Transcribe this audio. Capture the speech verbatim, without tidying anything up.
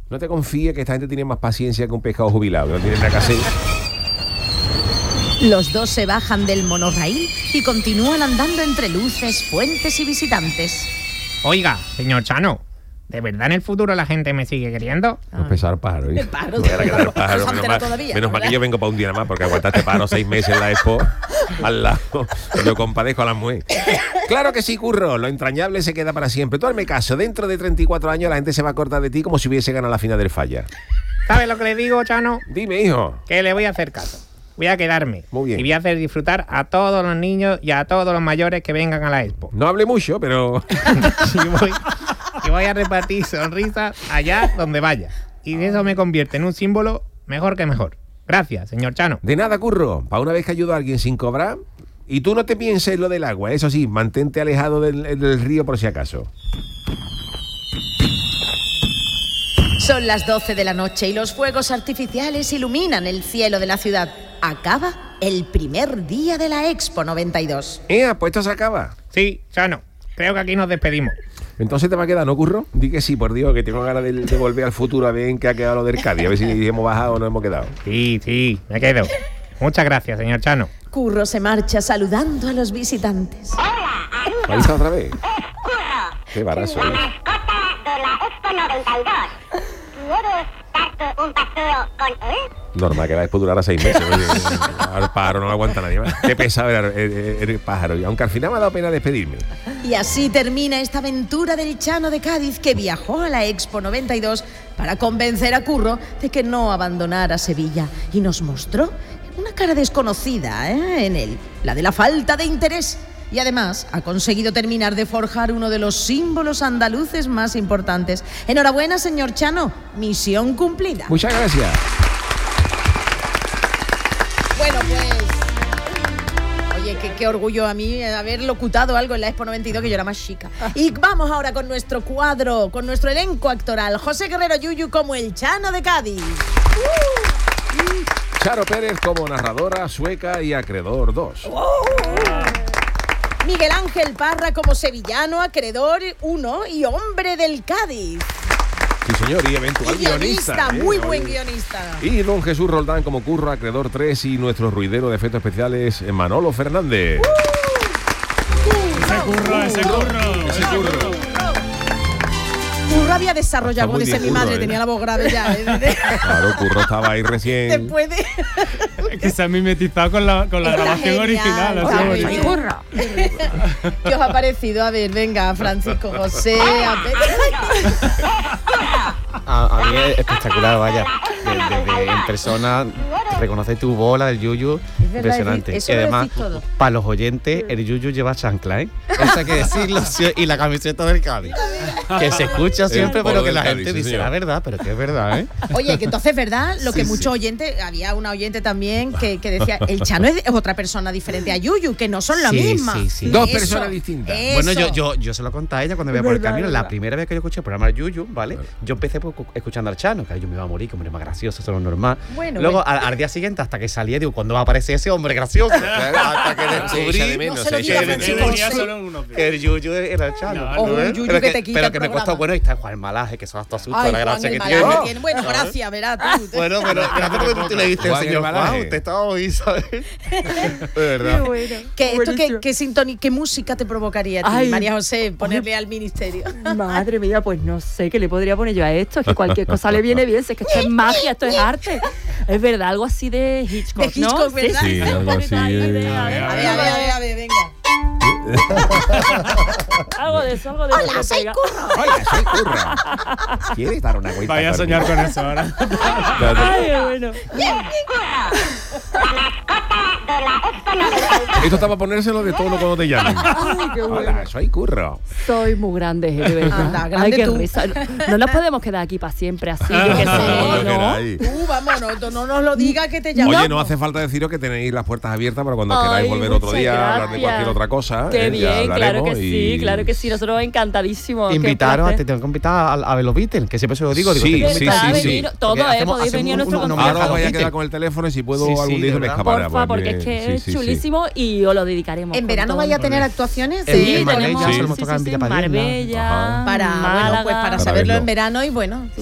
No te confíes que esta gente tiene más paciencia que un pescado jubilado, que no tiene nada que hacer. Los dos se bajan del monorraíl y continúan andando entre luces, fuentes y visitantes. Oiga, señor Chano, ¿de verdad en el futuro la gente me sigue queriendo? No pesar paro, ¿eh? El paro, No era que era paro, no se menos entera mal, todavía, menos mal ¿verdad? que yo vengo para un día nada más, porque aguantaste paro seis meses en la Expo al lado. Yo compadezco a las mujeres. Claro que sí, Curro, lo entrañable se queda para siempre. Tú hazme caso, dentro de treinta y cuatro años la gente se va a acordar de ti como si hubiese ganado la final del Falla. ¿Sabe lo que le digo, Chano? Dime, hijo. Que le voy a hacer caso. Voy a quedarme. Muy bien. Y voy a hacer disfrutar a todos los niños y a todos los mayores que vengan a la Expo. No hable mucho, pero... y, voy, y voy a repartir sonrisas allá donde vaya. Y si eso me convierte en un símbolo, mejor que mejor. Gracias, señor Chano. De nada, Curro. Para una vez que ayudo a alguien sin cobrar... Y tú no te pienses lo del agua, eso sí, mantente alejado del, del río por si acaso. Son las doce de la noche y los fuegos artificiales iluminan el cielo de la ciudad. Acaba el primer día de la Expo noventa y dos. Eh, pues esto se acaba. Sí, Chano, creo que aquí nos despedimos. Entonces te va a quedar, ¿no, Curro? Di que sí, por Dios, que tengo ganas de, de volver al futuro a ver en qué ha quedado lo del Cádiz, a ver si hemos bajado o no hemos quedado. Sí, sí, me quedo. Muchas gracias, señor Chano. Curro se marcha saludando a los visitantes. ¿Ahí está otra vez? Qué barazo, ¿eh? De la Expo noventa y dos. ¿Quieres darte un paseo con él? Normal que la Expo durara seis meses. Oye, al pájaro no lo aguanta nadie más. Qué pesado era el, el, el pájaro. Aunque al final me ha dado pena despedirme. Y así termina esta aventura del Chano de Cádiz, que viajó a la Expo noventa y dos para convencer a Curro de que no abandonara Sevilla. Y nos mostró una cara desconocida, ¿eh? en él, la de la falta de interés. Y además ha conseguido terminar de forjar uno de los símbolos andaluces más importantes. Enhorabuena, señor Chano. Misión cumplida. Muchas gracias. Bueno, pues... Oye, qué, qué orgullo a mí haber locutado algo en la Expo noventa y dos, que yo era más chica. Y vamos ahora con nuestro cuadro, con nuestro elenco actoral. José Guerrero Yuyu como el Chano de Cádiz. Uh. Charo Pérez como narradora, Sueca y Acreedor dos. Oh. Miguel Ángel Parra como sevillano, acreedor uno y hombre del Cádiz. Sí, señor, y eventual Y guionista, guionista. muy ¿eh? buen guionista. Y don Jesús Roldán como Curro, Acreedor tres, y nuestro ruidero de efectos especiales, Manolo Fernández. Uh. Ese curro, ese curro. Ese curro. Curro había desarrollado, Está muy porque dice bien, mi Curro, madre, ¿eh? tenía la voz grave ya. ¿eh? Claro, Curro estaba ahí recién. Después de... Es que se ha mimetizado con la, con la Está grabación genial, original. está así, muy bonito. bien. Curro. ¿Qué os ha parecido? A ver, venga, Francisco José. A ver. A, a mí es espectacular, vaya. Desde en persona, reconocer tu bola del Yuyu, verdad, impresionante. eso Y lo además, decís todo. para los oyentes, el Yuyu lleva chancla, ¿eh? Eso hay que decirlo, sí, y la camiseta del Cádiz. Que se escucha siempre, polo pero que del la Cádiz, gente sí, dice señor. la verdad, pero que es verdad, ¿eh? Oye, que entonces, ¿verdad? Lo que Sí, muchos sí. oyentes, había una oyente también que, que decía, el Chano es, es otra persona diferente a Yuyu, que no son la Sí, misma. sí, sí. Dos Eso, personas distintas. eso. Bueno, yo, yo, yo se lo conté a ella cuando me iba por el verdad, camino. es La verdad. primera vez que yo escuché el programa de Yuyu, ¿vale? Yo empecé pues, cu- escuchando al Chano, que yo me iba a morir, que hombre más gracioso, eso es lo normal. Bueno, Luego, bueno. Al, al día siguiente, hasta que salía, digo, ¿cuándo va a aparecer ese hombre gracioso? hasta que Se echa de descubrí menos, No se lo se echa diga, de menos. Francisco. Venía Sí. solo uno. que el Yuyu era el Chano. No, O un ¿eh? Yuyu pero que te quita pero el que me programa. costó, bueno, y está Juan Malaje, que son hasta asusta Ay, la Juan gracia el que Malaje tiene. tiene. Bueno, gracias, verás tú. Bueno, pero fíjate lo que tú le diste al Juan el señor Malaje. Juan, usted estaba hoy, ¿sabes? De verdad. ¿Qué, esto, qué, Buenísimo. qué, sintoni- ¿Qué música te provocaría a ti, Ay. María José, ponerle al ministerio? Madre mía, pues no sé qué le podría poner yo a esto. Es que cualquier cosa le viene bien. Si es que esto es magia, esto es arte. Es verdad, algo así de Hitchcock, De Hitchcock, ¿no? ¿verdad? Sí, algo así, eh. A ver, a ver, a ver, a ver, venga. Algo de eso, algo de eso. Hola, soy Venga. Curro. Hola, soy Curro. ¿Quieres dar una vuelta? Vaya a conmigo? soñar con eso ahora. Ay, qué bueno. De la Expo noventa y dos. Esto está para ponérselo de tono cuando te llamen. Ay, qué bueno. Hola, soy Curro. Soy muy grande, de verdad. Anda, Ay, grande qué tú. risa. No, no nos podemos quedar aquí para siempre así, yo qué sé, Cuando ¿no? queráis. Tú, vamos, no, no nos lo diga que te llamas. Oye, no hace falta deciros que tenéis las puertas abiertas para cuando Ay, queráis volver otro muchas día a hablar de gracias. cualquier otra cosa. Qué eh, ya bien, claro hablaremos que y- sí, claro que sí. Nosotros encantadísimos. qué Invitaros, placer. te tengo que invitar a, a ver los Beatles, que siempre se lo digo. digo Sí, tengo que sí, invitar. sí, sí. venir, todo, Porque eh, hacemos- podéis hacemos venir a un- nuestro un- un concierto. Ahora os voy a Beatles. quedar con el teléfono y si puedo Sí, sí, algún día de me verdad. escapará. Porfa, porque es que sí, es sí, sí. chulísimo y os lo dedicaremos. ¿En con verano todo. vaya a tener actuaciones? En- Sí, en Marbella tenemos solemos tocar en sí, sí, Villa Padrina. Marbella, Ajá. Para, bueno, pues Málaga. para Para saberlo verlo. en verano y bueno,